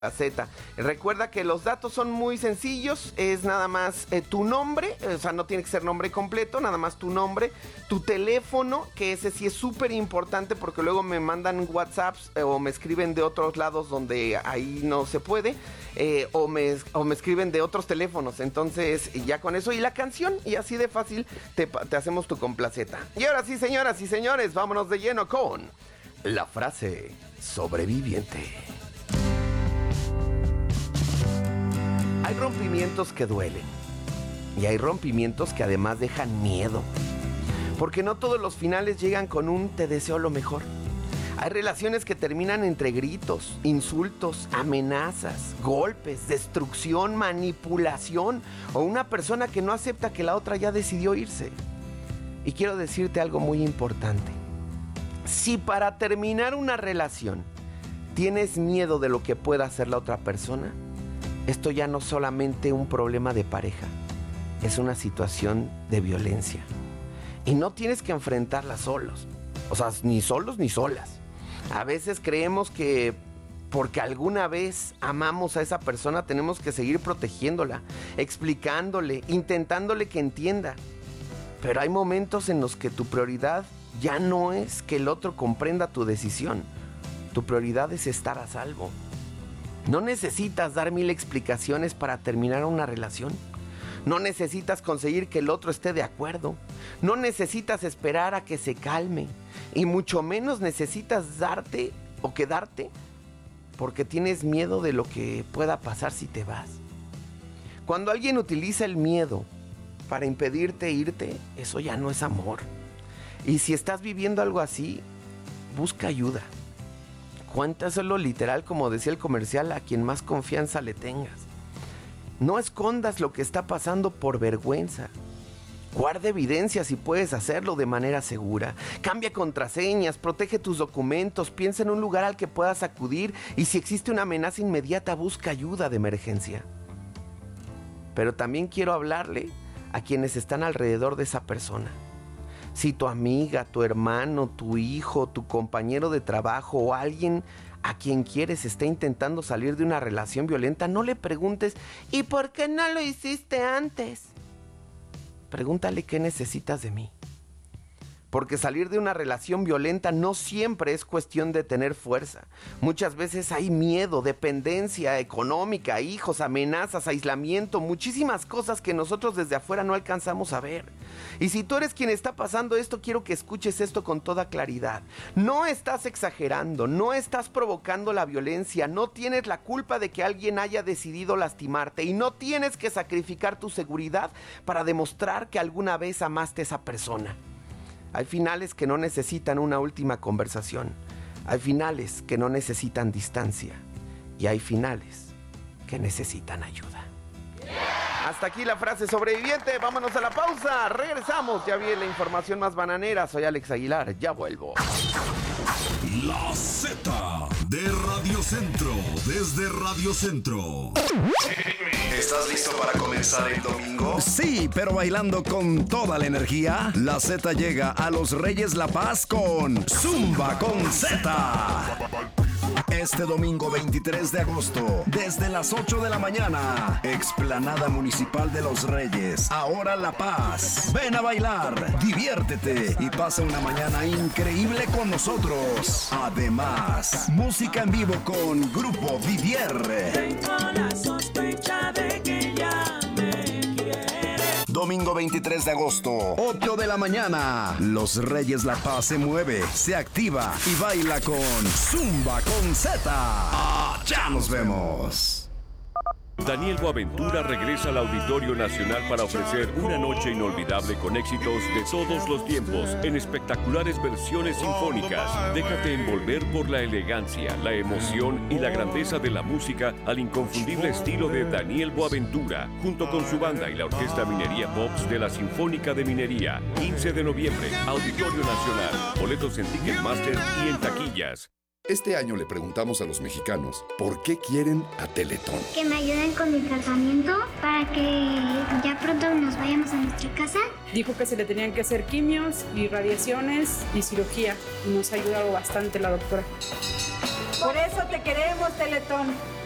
Z. Recuerda que los datos son muy sencillos, es nada más tu nombre, o sea, no tiene que ser nombre completo, nada más tu nombre, tu teléfono, que ese sí es súper importante porque luego me mandan WhatsApps o me escriben de otros lados donde ahí no se puede, o me escriben de otros teléfonos, entonces ya con eso, y la canción, y así de fácil te hacemos tu complaceta. Y ahora sí, señoras y señores, vámonos de lleno con la frase sobreviviente. Hay rompimientos que duelen y hay rompimientos que además dejan miedo, porque no todos los finales llegan con un te deseo lo mejor. Hay relaciones que terminan entre gritos, insultos, amenazas, golpes, destrucción, manipulación o una persona que no acepta que la otra ya decidió irse. Y quiero decirte algo muy importante. Si para terminar una relación tienes miedo de lo que pueda hacer la otra persona, esto ya no es solamente un problema de pareja, es una situación de violencia. Y no tienes que enfrentarla solos, o sea, ni solos ni solas. A veces creemos que porque alguna vez amamos a esa persona tenemos que seguir protegiéndola, explicándole, intentándole que entienda. Pero hay momentos en los que tu prioridad ya no es que el otro comprenda tu decisión. Tu prioridad es estar a salvo. No necesitas dar 1000 explicaciones para terminar una relación. No necesitas conseguir que el otro esté de acuerdo. No necesitas esperar a que se calme. Y mucho menos necesitas darte o quedarte porque tienes miedo de lo que pueda pasar si te vas. Cuando alguien utiliza el miedo para impedirte irte, eso ya no es amor. Y si estás viviendo algo así, busca ayuda. Cuéntaselo literal, como decía el comercial, a quien más confianza le tengas. No escondas lo que está pasando por vergüenza. Guarda evidencia si puedes hacerlo de manera segura. Cambia contraseñas, protege tus documentos, piensa en un lugar al que puedas acudir y si existe una amenaza inmediata, busca ayuda de emergencia. Pero también quiero hablarle a quienes están alrededor de esa persona. Si tu amiga, tu hermano, tu hijo, tu compañero de trabajo o alguien a quien quieres está intentando salir de una relación violenta, no le preguntes ¿y por qué no lo hiciste antes? Pregúntale qué necesitas de mí. Porque salir de una relación violenta no siempre es cuestión de tener fuerza. Muchas veces hay miedo, dependencia económica, hijos, amenazas, aislamiento, muchísimas cosas que nosotros desde afuera no alcanzamos a ver. Y si tú eres quien está pasando esto, quiero que escuches esto con toda claridad. No estás exagerando, no estás provocando la violencia, no tienes la culpa de que alguien haya decidido lastimarte y no tienes que sacrificar tu seguridad para demostrar que alguna vez amaste a esa persona. Hay finales que no necesitan una última conversación. Hay finales que no necesitan distancia. Y hay finales que necesitan ayuda. Hasta aquí la frase sobreviviente. Vámonos a la pausa. Regresamos. Ya viene la información más bananera. Soy Alex Aguilar. Ya vuelvo. La Z de Radio Centro. Desde Radio Centro. ¿Estás listo para comenzar el domingo? Sí, pero bailando con toda la energía. La Z llega a Los Reyes La Paz con Zumba con Z. Este domingo 23 de agosto, desde las 8 de la mañana, Explanada Municipal de Los Reyes, ahora La Paz. Ven a bailar, diviértete y pasa una mañana increíble con nosotros. Además, música en vivo con Grupo Vivier. Tengo la sospecha de que ya me quiere. Domingo 23 de agosto, 8 de la mañana. Los Reyes La Paz se mueve, se activa y baila con Zumba con Z. Ya nos vemos. Daniel Boaventura regresa al Auditorio Nacional para ofrecer una noche inolvidable con éxitos de todos los tiempos en espectaculares versiones sinfónicas. Déjate envolver por la elegancia, la emoción y la grandeza de la música al inconfundible estilo de Daniel Boaventura, junto con su banda y la Orquesta Minería Pops de la Sinfónica de Minería. 15 de noviembre, Auditorio Nacional. Boletos en Ticketmaster y en taquillas. Este año le preguntamos a los mexicanos por qué quieren a Teletón. Que me ayuden con mi tratamiento para que ya pronto nos vayamos a nuestra casa. Dijo que se le tenían que hacer quimios y radiaciones y cirugía. Y nos ha ayudado bastante la doctora. Por eso te queremos, Teletón.